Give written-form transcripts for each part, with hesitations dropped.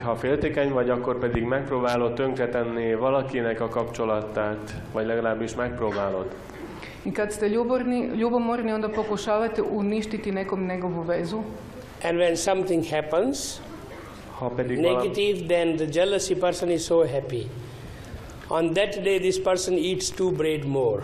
Ha féltékeny vagy, akkor pedig megpróbálod tönkretenni valakinek a kapcsolatát, vagy legalábbis megpróbálod. I kad ste ljubomorni, onda pokušavate uništiti nekom njegovu vezu. And when something happens negative, then the jealousy person is so happy. On that day this person eats 2 bread more.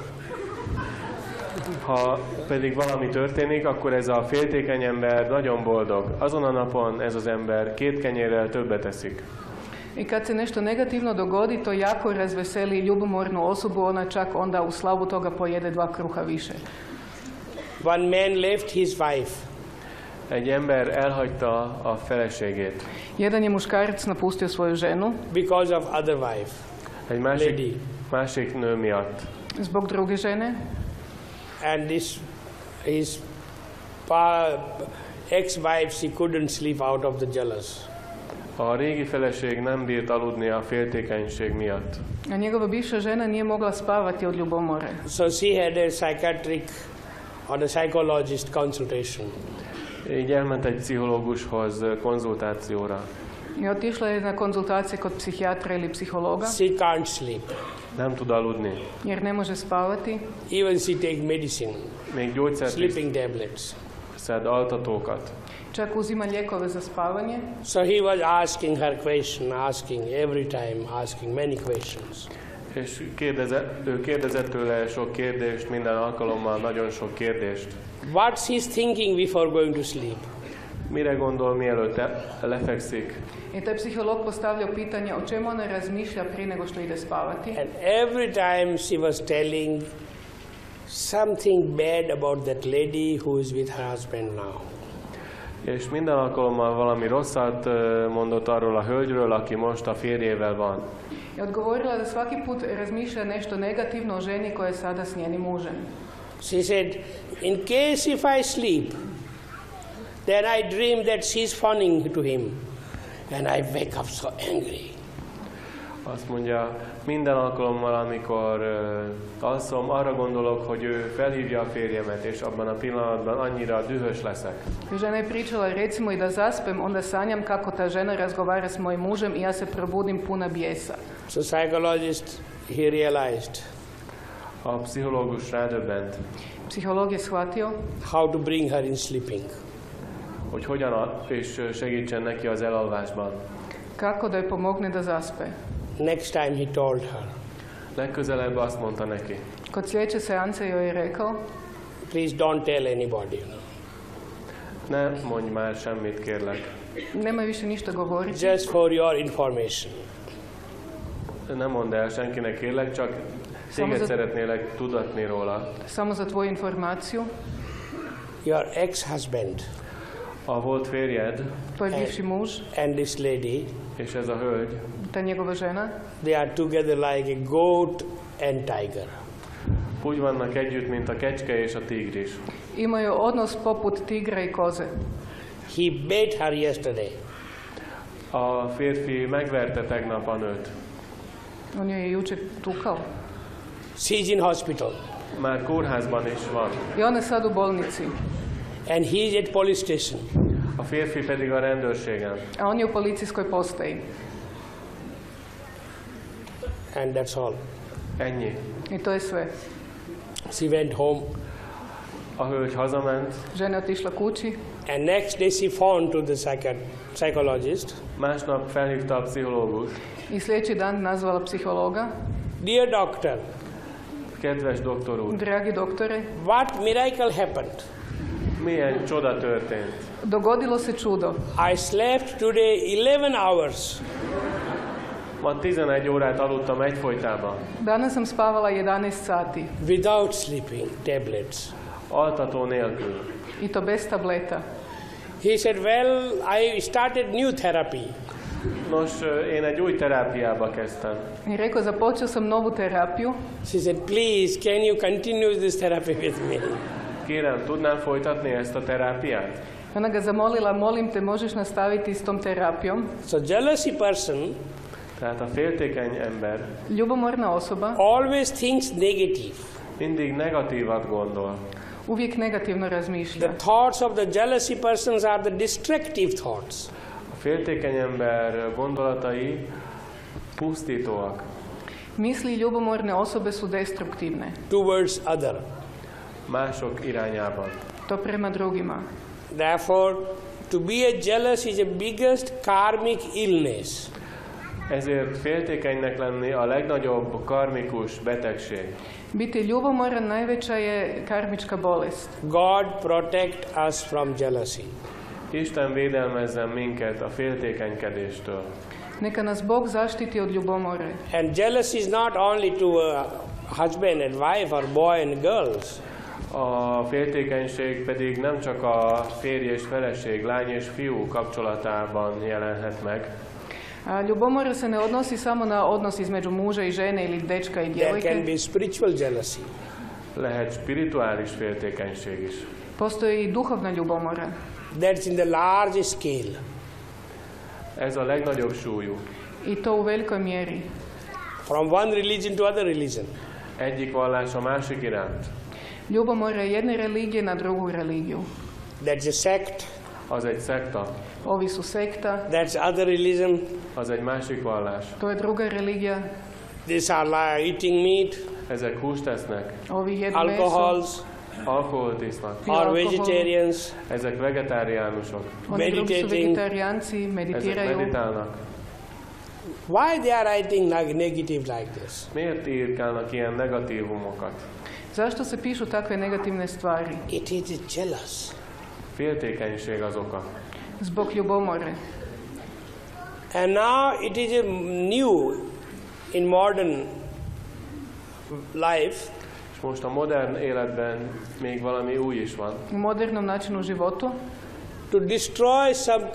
Ha pedig valami történik, akkor ez a féltékeny ember nagyon boldog. Azon a napon ez az ember 2 kenyérrel többet eszik. I kad se nešto negativno dogodi, to jako razveseli ljubomornu osobu, ona čak onda u slavu toga pojede 2 kruha više. One man left his wife. Egy ember elhagyta a feleségét. Jedan je muškarac napustio svoju ženu. Because of other wife. Egy másik nő miatt. Zbog druge žene. And his ex-wife, she couldn't sleep out of the jealous. A régi feleség nem bírt aludni a féltékenység miatt. A njegova bivša žena nije mogla spavati od ljubomore. So she had a psychiatric or a psychologist consultation. Így elment egy pszichológushoz konzultációra. I otišla je na konzultacije kod psihijatra ili psihologa. She can't sleep. Nem tud aludni. Jer ne može spavati. Even she take medicine. Még gyógyszert sleeping tablets. Szed altatókat. Čak uzima lijekove za spavanje. So he was asking her question, every time asking many questions. És ő kérdezett tőle sok kérdést, minden alkalommal nagyon sok kérdést. What's he thinking before going to sleep? Mire gondol, mielőtt lefekszik? I taj psiholog postavljao pitanje o čemu ona razmišlja prije nego što ide spavati. And every time she was telling something bad about that lady who is with her husband now. És minden alkalommal valami rosszat mondott arról a hölgyről, aki most a férjével van. I odgovorila da svaki put razmišlja nešto negativno o ženi koja je sada s njenim mužem. She said, in case if I sleep, then I dream that she's fawning to him, and I wake up so angry. Azt mondja, minden alkalommal, amikor alszom, arra gondolok, hogy ő felhívja a férjemet, és abban a pillanatban annyira dühös leszek. Žena je pričala, recimo i da zaspem, onda sanjam kako ta žena razgovara s mojim mužem i ja se probudim puna bijesa. So psychologist, he realized. A pszichológus rádöbbent. Psicholog je shvatio. How to bring her in sleeping. Hogy hogyan és segítsen neki az elalvásban. Kako da joj pomogne da zaspe. Next time he told her. Legközelebb azt mondta neki. Kod sljedeće seance joj je rekao. Please don't tell anybody. Ne mondj már semmit, kérlek. Nemoj više ništa govoriti. Just for your information. Ne mondd el senkinek, kérlek, csak téged szeretnélek tudatni róla. Samo za tvoju informaciju. Your ex-husband. A volt férjed. Tvoj bivši muž. And this lady. És ez a hölgy. Ta njegova žena. They are together like a goat and tiger. Úgy vannak együtt, mint a kecske és a tigris. Imaju odnos poput tigra i koze. He beat her yesterday. A férfi megverte tegnap a nőt. On joj je jučer tukao. She's in hospital. Már kórházban is van. I ona sad u bolnici. And he's at police station. A férfi pedig a rendőrségen. A on je u policijskoj postaji. And that's all. Ennyi. I to je sve. She went home. A hölgy hazament. Žena je otišla kući. And next day she phoned to the psychologist. Másnap felhívta a pszichológus. I sljedeći dan nazvala psihologa. Dear doctor. Kedves doktor úr. Dragi doktore. What miracle happened? Milyen csoda történt? Dogodilo se čudo. I slept today 11 hours. Ma 11 órát aludtam egyfolytában. Danas sam spavala 11 sati. Without sleeping tablets. Altató nélkül. I to bez tableta. He said, well, I started new therapy. Nos, én egy új terápiába kezdtem. I rekao, započeo sam novu terapiju. She said, please, can you continue this therapy with me? Kérem, tudnám folytatni ezt a terápiát? Ona ga zamolila, molim te, možeš nastaviti s tom terapijom. So jealousy person, tehát a féltékeny ember, ljubomorna osoba, always thinks negative. Mindig negatívat gondol. Uvijek negativno razmišlja. The thoughts of the jealousy persons are the destructive thoughts. A féltékeny ember gondolatai pusztítóak. Misli ljubomorne osobe su destruktivne. Towards other. Mások irányában. To prema drugima. Therefore, to be a jealous is the biggest karmic illness. Ezért féltékenynek lenni a legnagyobb karmikus betegség. Biti ljubomoran najveća je karmička bolest. God protect us from jealousy. Isten védelmezzen minket a féltékenykedéstől. Neka nas Bog zaštiti od ljubomore. And jealousy is not only to a husband and wife or boy and girls. A féltékenység pedig nem csak a férj és feleség, lány és fiú kapcsolatában jelenhet meg. A ljubomora se ne odnosi samo na odnos između muža i žene ili dečka i There can djevojke. be spiritual jealousy. Lehet spirituális féltékenység is. Postoji i duhovna ljubomora. That's in the large scale. Ez a legnagyobb súlyú. I to u velikoj mjeri. From one religion to other religion. Egyik vallás a másik iránt. Ljubomora je jedne religije na drugu religiju. That's a sect. Az egy szekta. Ovi su sekta, That's other religion. Az egy másik vallás. to je druga religija. These are like eating meat, Ezek húst esznek, Ovi jedu meso, alcohols, alkoholt isznak. piju or alkohol. vegetarians, Ezek vegetáriánusok. Oni drugi su meditating. vegetarijanci, Ezek meditiraju. meditálnak. Why they are writing like negative like this? Miért írkálnak ilyen negatívumokat? Zašto se pišu takve negativne stvari? It is jealous. Féltékenység az oka. Zbog ljubomore. And now it is a new in modern life. És most a modern életben még valami új is van. U modernom načinu životu, To destroy some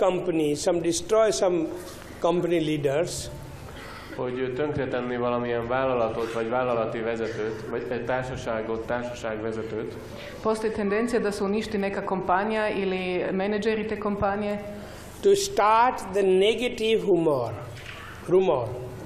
company leaders, Hogy tönkretenni valamilyen vállalatot, vagy vállalati vezetőt, vagy egy társaságot, társaságvezetőt. postoji tendencija da se uništi neka kompanija ili menadžeri te kompanije, to start the negative rumor.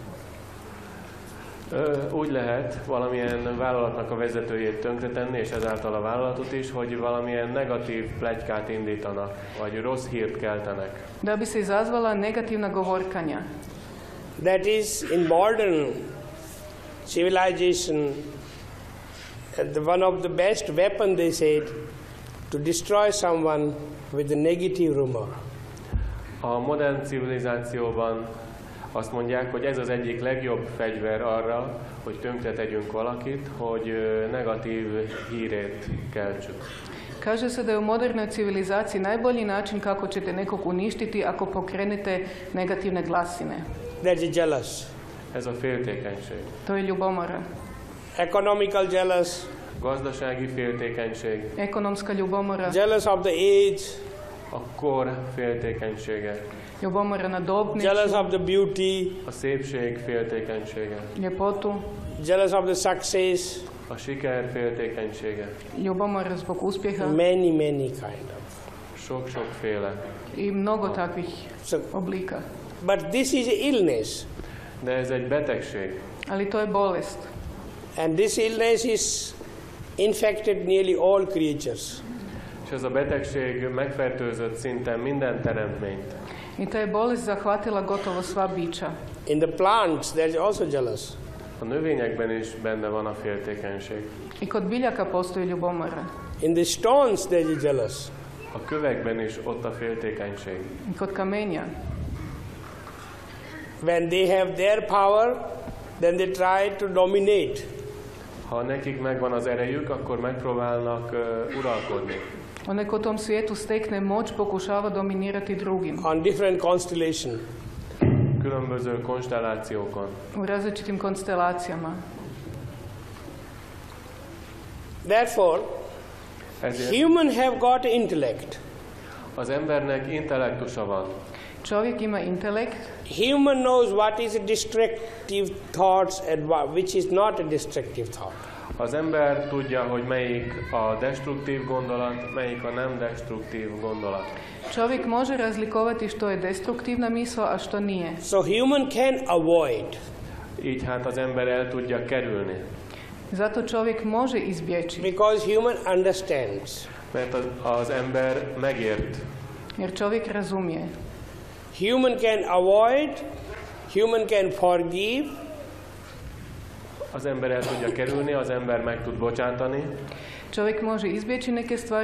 Úgy lehet valamilyen vállalatnak a vezetőjét tönkretenni, és ezáltal a vállalatot is, hogy valamilyen negatív pletykát indítanak, vagy rossz hírt keltenek. da bi se izazvala negativna govorkanja. That is in modern civilization, one of the best weapon they said to destroy someone with a negative rumor. A modern civilizációban azt mondják, hogy ez az egyik legjobb fegyver arra, hogy tönkretegyünk valakit, hogy negatív hírét keltsük. Kaže se da je u modernoj civilizaciji najbolji način kako ćete nekog uništiti ako pokrenete negativne glasine. That's a jealous. Ez a féltékenység. To je ljubomora. Economical jealous, Gazdasági féltékenység, Ekonomska ljubomora, jealous of the age, a kor féltékenysége, ljubomora na dob jealous nečiju, of the beauty, a szépség féltékenysége, ljepotu, jealous of the success, a siker féltékenysége. ljubomora zbog uspjeha many kind of. Sok-sokféle. i mnogo takvih So, oblika. but this is illness, De ez egy betegség. Ali to je bolest. and this illness is infected nearly all creatures. És ez a betegség megfertőzött szinte minden teremtményt. I ta je bolest zahvatila gotovo sva bića. In the plants, there's also jealous. A növényekben is benne van a féltékenység. I kod biljaka postoji ljubomora. In the stones, there's a jealous. A kövekben is ott a féltékenység. I kod kamenja. When they have their power, then they try to dominate. Ha nekik megvan az erejük, akkor megpróbálnak uralkodni. Onaj ko u tom svijetu stekne moć pokušava dominirati drugim. On different constellation. Különböző konstellációkon. U različitim konstelacijama. Therefore, Ezért human have got intellect. az embernek intellektusa van. Čovjek ima intelekt, Human knows what is a destructive thoughts and which is not a destructive thought. Az ember tudja, hogy melyik a destruktív gondolat, melyik a nem destruktív gondolat. čovjek može razlikovati što je destruktivna misao, a što nije. So human can avoid. Így hát az ember el tudja kerülni. Zato čovjek može izbjeći, Because human understands. Mert az ember megért. jer čovjek razumije. Human can avoid, human can forgive. Az ember el tudja kerülni, az ember meg tud bocsátani. Čovjek može izbjeći neke stvari,